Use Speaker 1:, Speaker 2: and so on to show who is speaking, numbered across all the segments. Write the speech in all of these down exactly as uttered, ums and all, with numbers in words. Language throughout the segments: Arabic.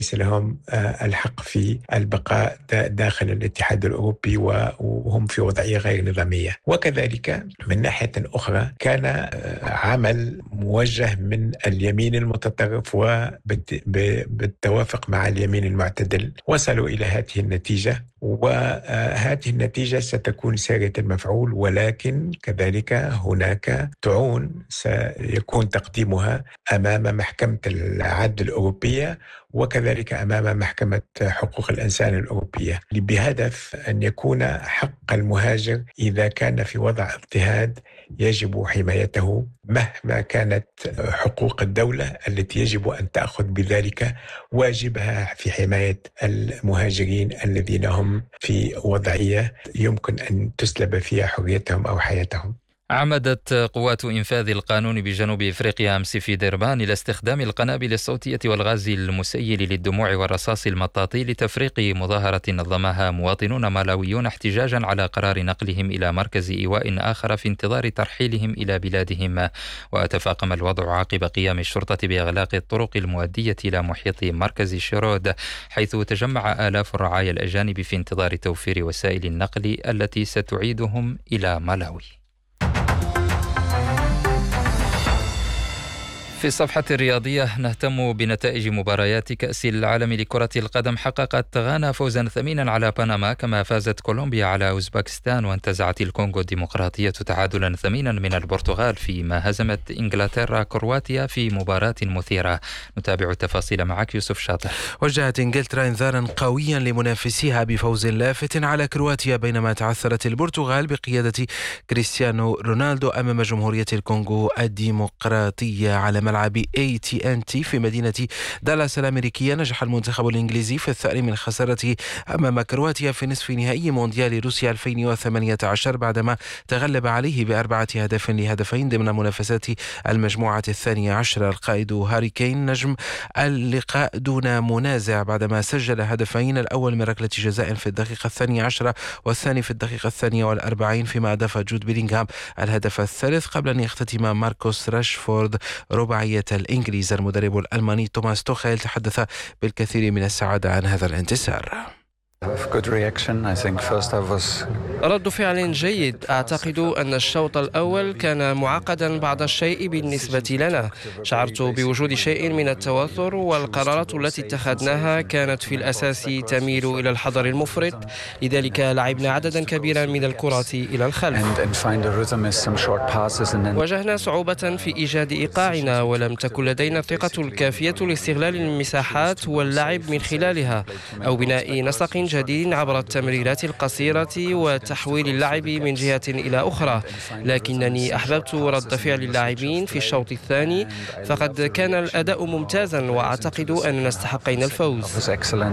Speaker 1: ليس لهم الحق في البقاء داخل الاتحاد الأوروبي وهم في وضعية غير نظامية. وكذلك من ناحية أخرى كان عمل موجه من اليمين المتطرف وبالتوافق مع اليمين المعتدل وصلوا إلى هذه النتيجة، وهذه النتيجة ستكون سارية المفعول، ولكن كذلك هناك طعون سيكون تقديمها أمام محكمة العدل الأوروبية وكذلك أمام محكمة حقوق الإنسان الأوروبية، بهدف أن يكون حق المهاجر إذا كان في وضع اضطهاد يجب حمايته مهما كانت حقوق الدولة التي يجب أن تأخذ بذلك واجبها في حماية المهاجرين الذين هم في وضعية يمكن أن تسلب فيها حريتهم أو حياتهم.
Speaker 2: عمدت قوات إنفاذ القانون بجنوب إفريقيا أمس في ديربان إلى استخدام القنابل الصوتية والغاز المسيل للدموع والرصاص المطاطي لتفريق مظاهرة نظمها مواطنون مالاويون احتجاجا على قرار نقلهم إلى مركز إيواء آخر في انتظار ترحيلهم إلى بلادهم. وتفاقم الوضع عقب قيام الشرطة بإغلاق الطرق المؤدية إلى محيط مركز شيرود، حيث تجمع آلاف الرعايا الأجانب في انتظار توفير وسائل النقل التي ستعيدهم إلى مالاوي. في الصفحة الرياضية نهتم بنتائج مباريات كأس العالم لكرة القدم. حققت غانا فوزا ثمينا على بنما، كما فازت كولومبيا على أوزبكستان، وانتزعت الكونغو الديمقراطية تعادلا ثمينا من البرتغال، فيما هزمت إنجلترا كرواتيا في مباراة مثيرة. نتابع التفاصيل معك يوسف شاطر.
Speaker 3: وجهت إنجلترا إنذارا قويا لمنافسيها بفوز لافت على كرواتيا، بينما تعثرت البرتغال بقيادة كريستيانو رونالدو أمام جمهورية الكونغو الديمقراطية على ملعب إيه تي إن تي في مدينة دالاس الأمريكية. نجح المنتخب الإنجليزي في الثأر من خسارته أمام كرواتيا في نصف نهائي مونديال روسيا ألفين وثمانية عشر بعدما تغلب عليه بأربعة أهداف لهدفين ضمن منافسات المجموعة الثانية عشر. القائد هاري كين نجم اللقاء دون منازع بعدما سجل هدفين، الأول من ركلة جزاء في الدقيقة الثانية عشرة والثاني في الدقيقة الثانية والأربعين، فيما أضاف جود بيلينغهام الهدف الثالث قبل أن يختتم ماركوس راشفورد رباعية الإنجليز. المدرب الألماني توماس توخيل تحدث بالكثير من السعادة عن هذا الانتصار.
Speaker 4: رد فعل جيد. أعتقد أن الشوط الأول كان معقدا بعض الشيء بالنسبة لنا. شعرت بوجود شيء من التوتر، والقرارات التي اتخذناها كانت في الأساس تميل إلى الحذر المفرط، لذلك لعبنا عددا كبيرا من الكرات إلى الخلف. واجهنا صعوبة في إيجاد إيقاعنا، ولم تكن لدينا الثقة الكافية لاستغلال المساحات واللعب من خلالها أو بناء نسق جديد عبر التمريرات القصيرة وتحويل اللعب من جهة إلى أخرى. لكنني أحببت رد فعل اللاعبين في الشوط الثاني، فقد كان الأداء ممتازا وأعتقد أننا استحقينا الفوز.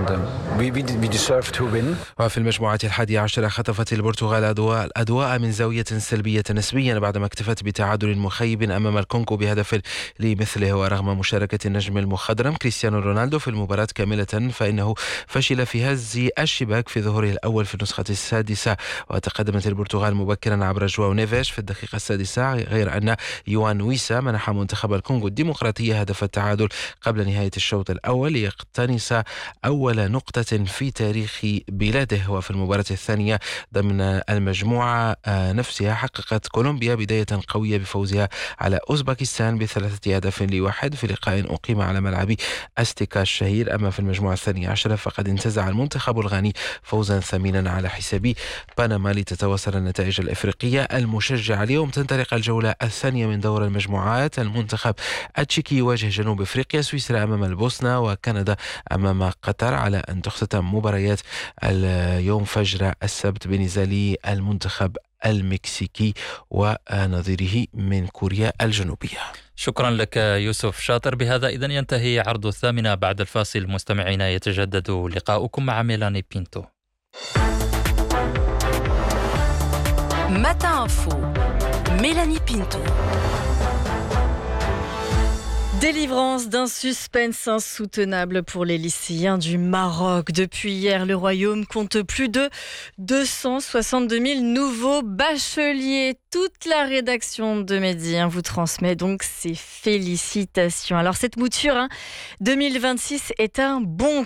Speaker 3: وفي المجموعة الحادية عشر خطفت البرتغال أضواء الأضواء من زاوية سلبية نسبيا بعدما اكتفت بتعادل مخيب أمام الكونغو بهدف لمثله. ورغم مشاركة النجم المخضرم كريستيانو رونالدو في المباراة كاملة، فإنه فشل في هز الشباك في ظهوره الأول في النسخة السادسة. وتقدمت البرتغال مبكرا عبر جواو نيفيش في الدقيقة السادسة، غير أن يوان ويسا منح منتخب الكونغو الديمقراطية هدف التعادل قبل نهاية الشوط الأول ليقتنص أول نقطة في تاريخ بلاده. وفي المباراة الثانية ضمن المجموعة نفسها حققت كولومبيا بداية قوية بفوزها على أوزبكستان بثلاثة أهداف لواحد في لقاء أقيم على ملعب أستيكا الشهير. أما في المجموعة الثانية عشرة فقد انتزع المنتخب الغاني فوزا ثمينا على حساب بنما لتتواصل النتائج الإفريقية المشجعة. اليوم تنطلق الجولة الثانية من دور المجموعات. المنتخب التشيكي يواجه جنوب إفريقيا، سويسرا أمام البوسنة، وكندا أمام قطر، على أن تختتم مباريات اليوم فجر السبت بنزال المنتخب المكسيكي ونظيره من كوريا الجنوبية.
Speaker 2: شكرا لك يوسف شاطر. بهذا إذن ينتهي عرض الثامنة. بعد الفاصل مستمعينا يتجدد لقاؤكم مع ميلاني بينتو.
Speaker 5: Matin Info, Mélanie Pinto. Délivrance d'un suspense insoutenable pour les lycéens du Maroc. Depuis hier, le Royaume compte plus de deux cent soixante-deux mille nouveaux bacheliers. Toute la rédaction de Mehdi hein, vous transmet donc ses félicitations. Alors cette mouture hein, deux mille vingt-six est un bon